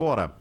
Agora,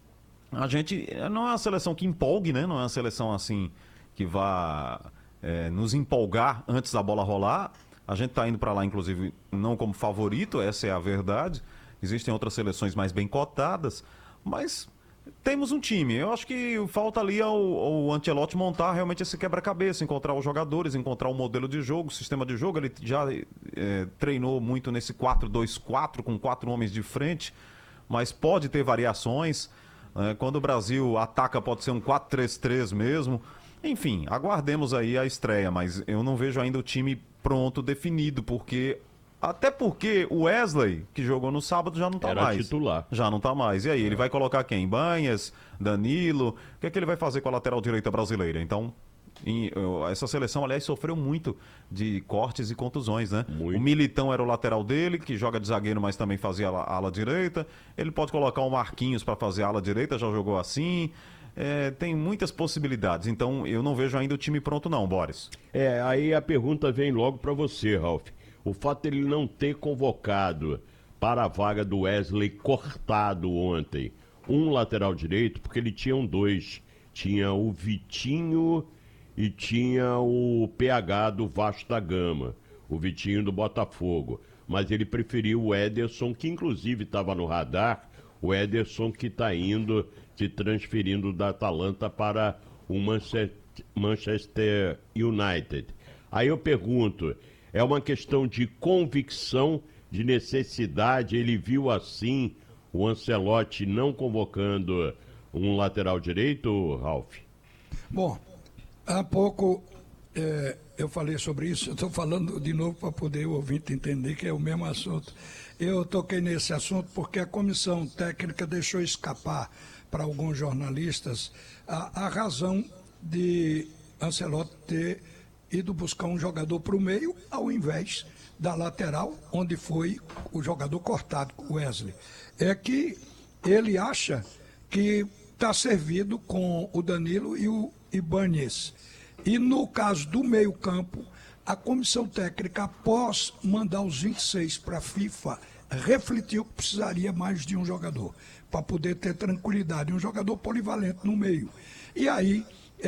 a gente não é uma seleção que empolgue, né? Não é uma seleção assim que vá nos empolgar antes da bola rolar. A gente está indo para lá, inclusive, não como favorito, essa é a verdade. Existem outras seleções mais bem cotadas, mas temos um time. Eu acho que falta ali ao Ancelotti montar realmente esse quebra-cabeça, encontrar os jogadores, encontrar o modelo de jogo, o sistema de jogo. Ele já treinou muito nesse 4-2-4, com 4 homens de frente, mas pode ter variações. Quando o Brasil ataca, pode ser um 4-3-3 mesmo. Enfim, aguardemos aí a estreia, mas eu não vejo ainda o time pronto, definido, até porque o Wesley, que jogou no sábado, já não tá Era mais. titular. Já não tá mais. E aí, ele vai colocar quem? Banhas, Danilo? O que é que ele vai fazer com a lateral direita brasileira? Então, essa seleção, aliás, sofreu muito de cortes e contusões, né? Muito. O Militão era o lateral dele, que joga de zagueiro, mas também fazia a ala direita. Ele pode colocar o Marquinhos para fazer a ala direita, já jogou assim. Tem muitas possibilidades, então eu não vejo ainda o time pronto não, Boris. Aí a pergunta vem logo para você, Ralf. O fato dele não ter convocado para a vaga do Wesley cortado ontem um lateral direito, porque ele tinha dois. Tinha o Vitinho e tinha o PH do Vasco da Gama, o Vitinho do Botafogo. Mas ele preferiu o Ederson, que inclusive estava no radar, o Ederson que está se transferindo da Atalanta para o Manchester United. Aí eu pergunto, é uma questão de convicção, de necessidade, ele viu assim o Ancelotti não convocando um lateral direito, Ralf? Bom, há pouco eu falei sobre isso, eu estou falando de novo para poder o ouvinte entender que é o mesmo assunto. Eu toquei nesse assunto porque a comissão técnica deixou escapar para alguns jornalistas a razão de Ancelotti ter ido buscar um jogador para o meio ao invés da lateral, onde foi o jogador cortado, o Wesley. É que ele acha que está servido com o Danilo e o Ibanez. E no caso do meio-campo, a comissão técnica, após mandar os 26 para a FIFA, refletiu que precisaria mais de um jogador, para poder ter tranquilidade, um jogador polivalente no meio. E aí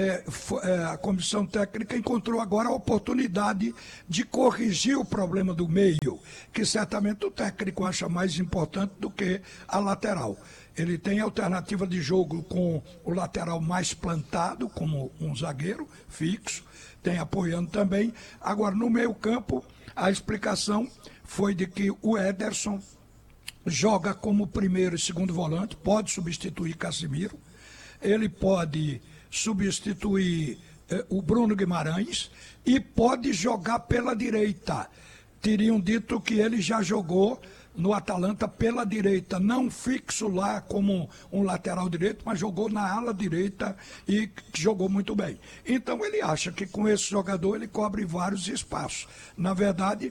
a comissão técnica encontrou agora a oportunidade de corrigir o problema do meio, que certamente o técnico acha mais importante do que a lateral. Ele tem alternativa de jogo com o lateral mais plantado, como um zagueiro fixo, tem apoiando também. Agora, no meio-campo, a explicação foi de que o Ederson joga como primeiro e segundo volante, pode substituir Casemiro, ele pode substituir o Bruno Guimarães e pode jogar pela direita. Teriam dito que ele já jogou no Atalanta pela direita, não fixo lá como um lateral direito, mas jogou na ala direita e jogou muito bem. Então ele acha que com esse jogador ele cobre vários espaços. Na verdade,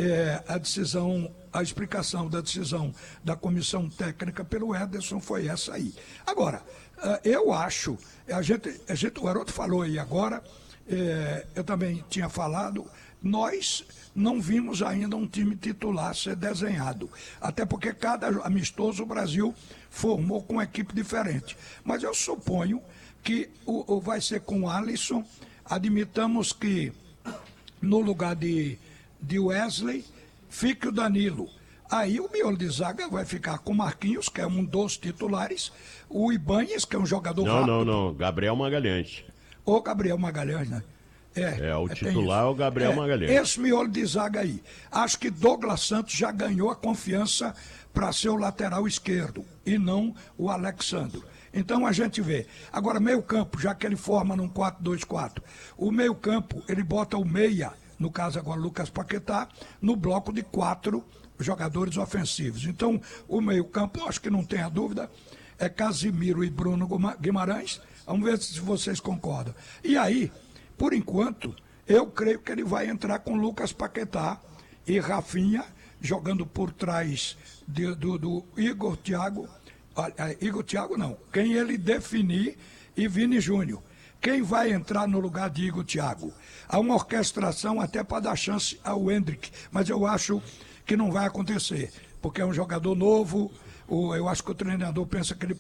a explicação da decisão da comissão técnica pelo Ederson foi essa aí. Agora, eu acho, o Garoto falou aí agora, eu também tinha falado, nós não vimos ainda um time titular ser desenhado. Até porque cada amistoso o Brasil formou com uma equipe diferente. Mas eu suponho que vai ser com o Alisson. Admitamos que no lugar de Wesley fique o Danilo. Aí o miolo de zaga vai ficar com o Marquinhos, que é um dos titulares, o Ibanez, que é um jogador rápido. Não, Gabriel Magalhães. Ou Gabriel Magalhães, né? O titular é o Gabriel Magalhães. Esse miolo de zaga aí. Acho que Douglas Santos já ganhou a confiança para ser o lateral esquerdo e não o Alexandro. Então a gente vê. Agora, meio campo, já que ele forma num 4-2-4, o meio campo, ele bota o meia, no caso agora Lucas Paquetá, no bloco de 4 jogadores ofensivos. Então, o meio campo, acho que não tenha dúvida, é Casimiro e Bruno Guimarães. Vamos ver se vocês concordam. E aí, por enquanto, eu creio que ele vai entrar com Lucas Paquetá e Rafinha, jogando por trás do Igor Thiago. Igor Thiago não, quem ele definir, e Vini Júnior. Quem vai entrar no lugar de Igor Thiago? Há uma orquestração até para dar chance ao Hendrick, mas eu acho que não vai acontecer, porque é um jogador novo. Eu acho que o treinador pensa que ele